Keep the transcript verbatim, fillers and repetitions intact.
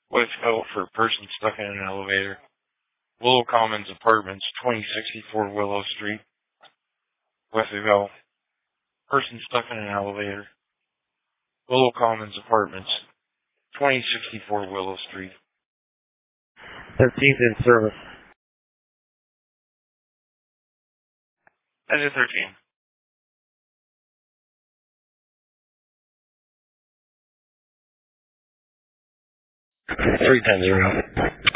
With help for a person stuck in an elevator. Willow Commons Apartments, twenty sixty-four Willow Street. Westville. Person stuck in an elevator. Willow Commons Apartments, twenty sixty-four Willow Street. thirteenth in service. Exit thirteen. three ten zero.